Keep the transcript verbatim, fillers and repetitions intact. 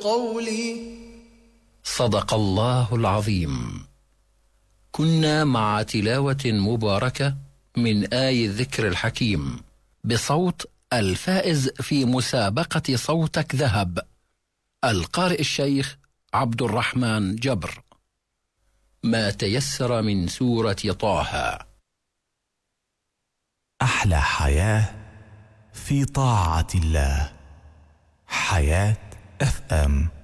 قولي. صدق الله العظيم. كنا مع تلاوة مباركة من آي الذكر الحكيم بصوت الفائز في مسابقة صوتك ذهب، القارئ الشيخ عبد الرحمن جبر. ما تيسر من سورة طه. أحلى حياة في طاعة الله. حياة اف ام.